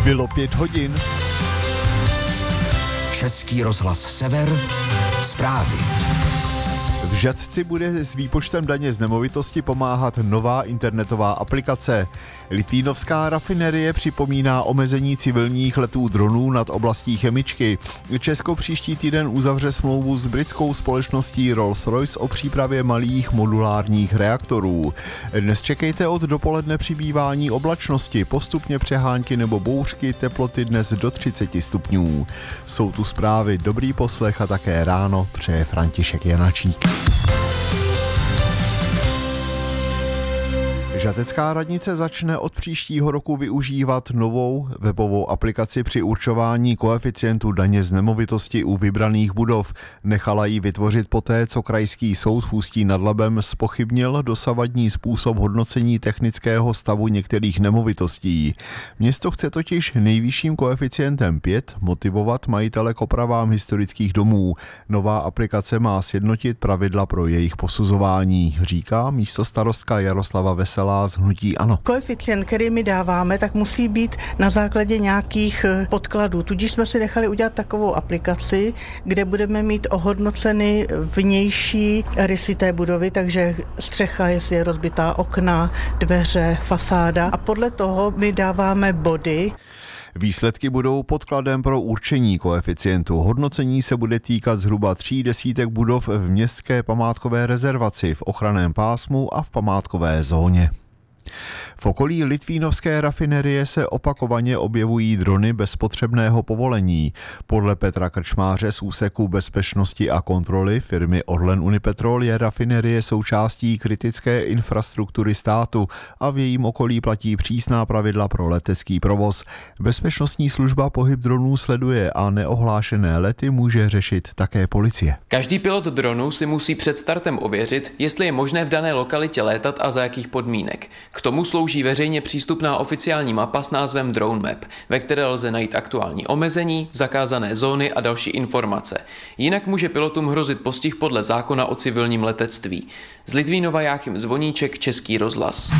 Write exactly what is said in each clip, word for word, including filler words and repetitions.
Bylo pět hodin. Český rozhlas Sever, zprávy. V Žatci bude s výpočtem daně z nemovitosti pomáhat nová internetová aplikace. Litvínovská rafinerie připomíná omezení civilních letů dronů nad oblastí chemičky. Česko příští týden uzavře smlouvu s britskou společností Rolls-Royce o přípravě malých modulárních reaktorů. Dnes čekejte od dopoledne přibývání oblačnosti, postupně přehánky nebo bouřky, teploty dnes do třicet stupňů. Jsou tu zprávy, dobrý poslech a také ráno přeje František Janačík. Žatecká radnice začne od příštího roku využívat novou webovou aplikaci při určování koeficientu daně z nemovitosti u vybraných budov. Nechala ji vytvořit poté, co krajský soud v Ústí nad Labem zpochybnil dosavadní způsob hodnocení technického stavu některých nemovitostí. Město chce totiž nejvyšším koeficientem pět motivovat majitele k opravám historických domů. Nová aplikace má sjednotit pravidla pro jejich posuzování, říká místostarostka Jaroslava Veselá z hnutí ANO. Koeficient, který my dáváme, tak musí být na základě nějakých podkladů. Tudíž jsme si nechali udělat takovou aplikaci, kde budeme mít ohodnoceny vnější rysy té budovy, takže střecha, jestli je rozbitá, okna, dveře, fasáda, a podle toho my dáváme body. Výsledky budou podkladem pro určení koeficientu. Hodnocení se bude týkat zhruba tří desítek budov v městské památkové rezervaci, v ochranném pásmu a v památkové zóně. V okolí litvínovské rafinerie se opakovaně objevují drony bez potřebného povolení. Podle Petra Krčmáře z úseku bezpečnosti a kontroly firmy Orlen Unipetrol je rafinerie součástí kritické infrastruktury státu a v jejím okolí platí přísná pravidla pro letecký provoz. Bezpečnostní služba pohyb dronů sleduje a neohlášené lety může řešit také policie. Každý pilot dronu si musí před startem ověřit, jestli je možné v dané lokalitě létat a za jakých podmínek. K tomu slouží veřejně přístupná oficiální mapa s názvem Drone Map, ve které lze najít aktuální omezení, zakázané zóny a další informace. Jinak může pilotům hrozit postih podle zákona o civilním letectví. Z Litvínova Jáchym Zvoníček, Český rozhlas.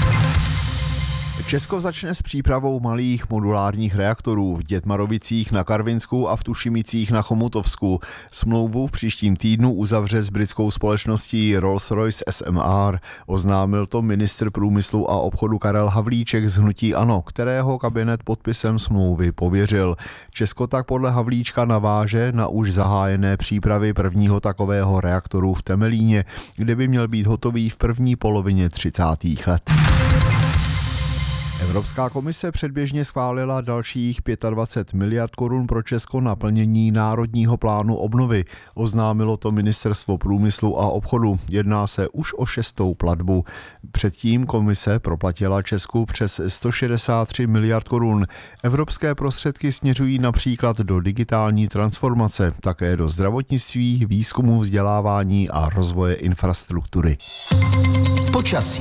Česko začne s přípravou malých modulárních reaktorů v Dětmarovicích na Karvinsku a v Tušimicích na Chomutovsku. Smlouvu v příštím týdnu uzavře s britskou společností Rolls-Royce S M R. Oznámil to ministr průmyslu a obchodu Karel Havlíček z hnutí ANO, kterého kabinet podpisem smlouvy pověřil. Česko tak podle Havlíčka naváže na už zahájené přípravy prvního takového reaktoru v Temelíně, kde by měl být hotový v první polovině třicátých let. Evropská komise předběžně schválila dalších dvacet pět miliard korun pro Česko na plnění Národního plánu obnovy. Oznámilo to Ministerstvo průmyslu a obchodu. Jedná se už o šestou platbu. Předtím komise proplatila Česku přes sto šedesát tři miliard korun. Evropské prostředky směřují například do digitální transformace, také do zdravotnictví, výzkumu, vzdělávání a rozvoje infrastruktury. Počasí.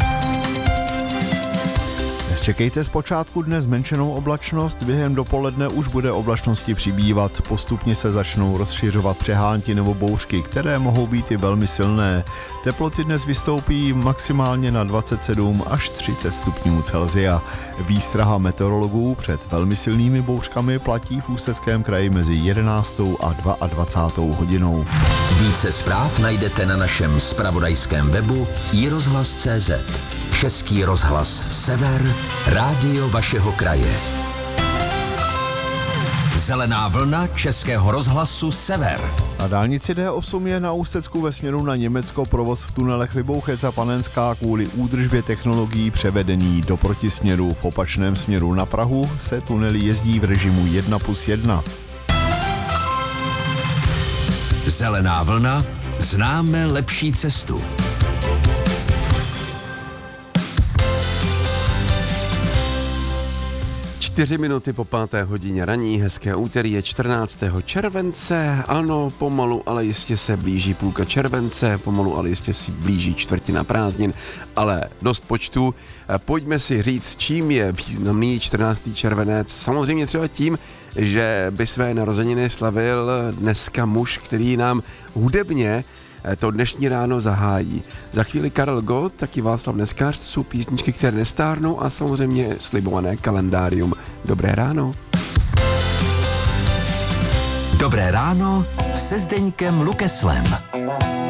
Čekejte zpočátku dne zmenšenou oblačnost, během dopoledne už bude oblačnosti přibývat, postupně se začnou rozšiřovat přehánky nebo bouřky, které mohou být i velmi silné. Teploty dnes vystoupí maximálně na dvacet sedm až třicet stupňů Celsia. Výstraha meteorologů před velmi silnými bouřkami platí v Ústeckém kraji mezi jedenáctou a dvacátou druhou hodinou. Více zpráv najdete na našem zpravodajském webu i rozhlas tečka cé zet. Český rozhlas Sever, rádio vašeho kraje. Zelená vlna Českého rozhlasu Sever. Na dálnici D osm je na Ústecku ve směru na Německo provoz v tunelech Libouchec a Panenská kvůli údržbě technologií převedený do protisměru. V opačném směru na Prahu se tunely jezdí v režimu jedna plus jedna. Zelená vlna, známe lepší cestu. Čtyři minuty po páté hodině raní, hezké úterý je čtrnáctého července, ano, pomalu, ale jistě se blíží půlka července, pomalu, ale jistě si blíží čtvrtina prázdnin, ale dost počtu. Pojďme si říct, čím je významný čtrnáctého červenec, samozřejmě třeba tím, že by své narozeniny slavil dneska muž, který nám hudebně to dnešní ráno zahájí. Za chvíli Karel Gott, taky Václav Neskář, to jsou písničky, které nestárnou a samozřejmě slibované kalendárium. Dobré ráno. Dobré ráno se Zdeňkem Lukeslem.